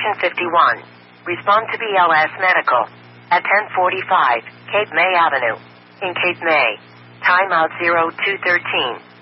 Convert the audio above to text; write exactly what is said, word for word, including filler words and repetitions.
Station fifty-one. Respond to B L S Medical. At ten forty-five, Cape May Avenue. In Cape May. Timeout zero two thirteen.